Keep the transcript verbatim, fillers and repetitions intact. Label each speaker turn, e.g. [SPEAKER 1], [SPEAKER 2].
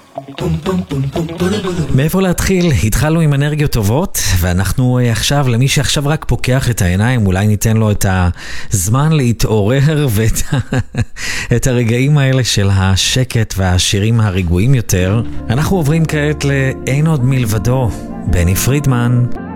[SPEAKER 1] מאיפה להתחיל? התחלנו עם אנרגיות טובות, ואנחנו עכשיו, למי שעכשיו רק פוקח את העיניים, אולי ניתן לו את הזמן להתעורר ואת את הרגעים האלה של השקט והשירים הרגועים יותר. אנחנו עוברים כעת לאין עוד מלבדו, בני פרידמן.